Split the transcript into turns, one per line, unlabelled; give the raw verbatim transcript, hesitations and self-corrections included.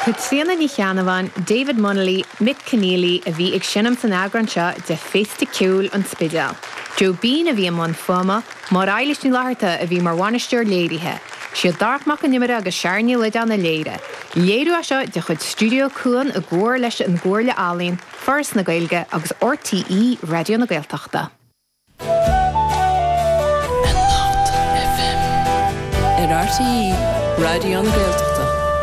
Chut sianna ní cheannavan David Munnelly, Mick Keneally a bhí ag sinnam san agran seo de fésta ciúil an spidal. Joe Bean a bhí am an fuma, mar eilis ní láharta a bhí mar bhainisteoir léirithe. Siad dartmach an nimire agus searní le an na léire. Léadú a seo de chud studio cuan a gcóir leis an gcóirle álín, First na Gaeilge agus R T E Radio na Gaeltachta.
R T E Radio na Gaeltachta.